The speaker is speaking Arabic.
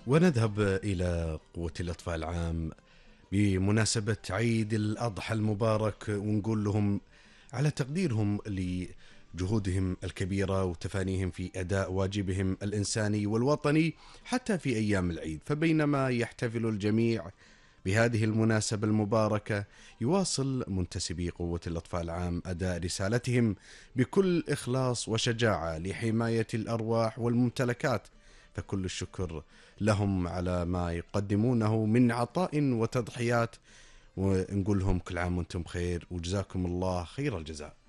ونذهب إلى قوة الإطفاء العام بمناسبة عيد الأضحى المبارك، ونقول لهم على تقديرهم لجهودهم الكبيرة وتفانيهم في أداء واجبهم الإنساني والوطني حتى في أيام العيد. فبينما يحتفل الجميع بهذه المناسبة المباركة، يواصل منتسبي قوة الأطفاء العام أداء رسالتهم بكل إخلاص وشجاعة لحماية الأرواح والممتلكات. فكل الشكر لهم على ما يقدمونه من عطاء وتضحيات، ونقول لهم كل عام وانتم بخير وجزاكم الله خير الجزاء.